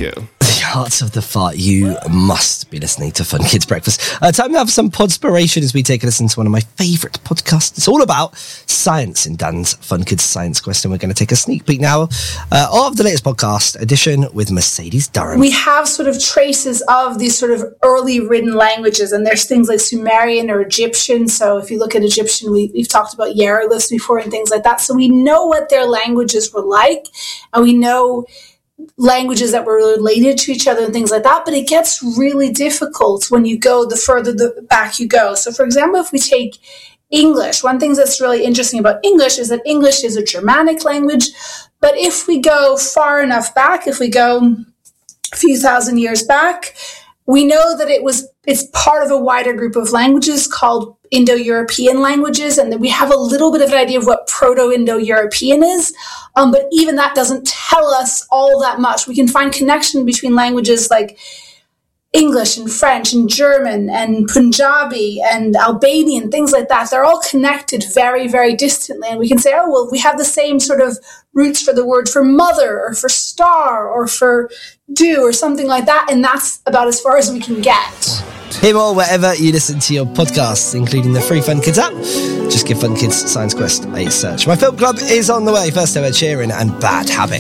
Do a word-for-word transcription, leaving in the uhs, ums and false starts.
you. The art of the fart. You must be listening to Fun Kids Breakfast. Uh, time to have some podspiration as we take a listen to one of my favourite podcasts. It's all about science in Dan's Fun Kids Science Quest, and we're going to take a sneak peek now uh, of the latest podcast edition with Mercedes Durham. We have sort of traces of these sort of early written languages, and there's things like Sumerian or Egyptian. So if you look at Egyptian, we, we've talked about hieroglyphs before and things like that. So we know what their languages were like, and we know languages that were related to each other and things like that, but it gets really difficult when you go the further the back you go. So for example, if we take English, one thing that's really interesting about English is that English is a Germanic language, but if we go far enough back, if we go a few thousand years back, we know that it was it's part of a wider group of languages called Indo-European languages, and that we have a little bit of an idea of what Proto-Indo-European is, um, but even that doesn't tell us all that much. We can find connection between languages like English and French and German and Punjabi and Albanian, things like that. They're all connected very, very distantly, and we can say, oh, well, we have the same sort of roots for the word for mother or for star or for do or something like that, and that's about as far as we can get. Hear more wherever you listen to your podcasts, including the free Fun Kids app. Just give Fun Kids Science Quest a search. My film club is on the way. First, Ed Sheeran and Bad Habit.